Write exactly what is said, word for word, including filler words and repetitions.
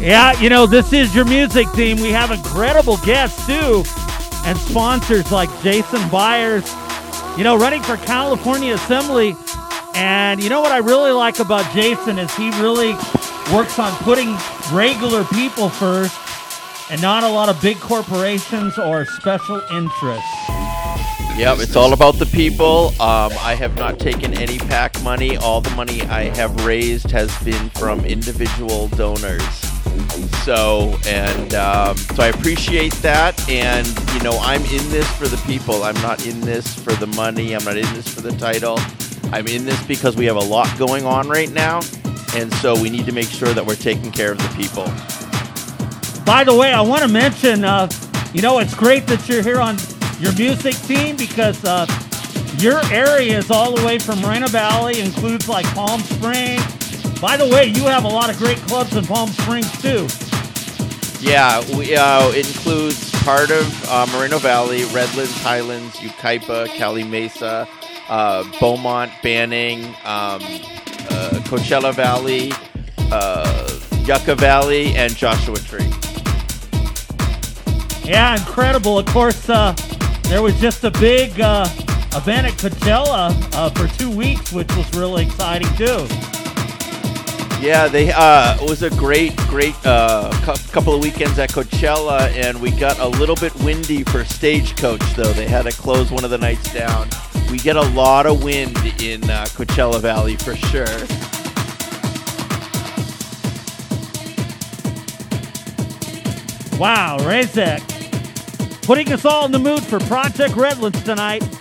Yeah, you know, this is your music team. We have incredible guests, too, and sponsors like Jason Byers, you know, running for California Assembly. And you know what I really like about Jason is he really works on putting regular people first and not a lot of big corporations or special interests. Yep, it's all about the people. Um, I have not taken any PAC money. All the money I have raised has been from individual donors. So, and um, so I appreciate that. And, you know, I'm in this for the people. I'm not in this for the money. I'm not in this for the title. I'm in this because we have a lot going on right now. And so we need to make sure that we're taking care of the people. By the way, I want to mention, uh, you know, it's great that you're here on your music team because uh, your area is all the way from Moreno Valley, includes like Palm Springs. By the way, you have a lot of great clubs in Palm Springs too. Yeah, we, uh, it includes part of uh, Moreno Valley, Redlands, Highlands, Yucaipa, Cali Mesa, uh, Beaumont, Banning, um, uh, Coachella Valley, uh, Yucca Valley, and Joshua Tree. Yeah, incredible. Of course, uh, there was just a big uh, event at Coachella uh, for two weeks, which was really exciting too. Yeah, they uh, it was a great, great uh, cu- couple of weekends at Coachella, and we got a little bit windy for Stagecoach, though. They had to close one of the nights down. We get a lot of wind in uh, Coachella Valley for sure. Wow, Razek putting us all in the mood for Project Redlands tonight.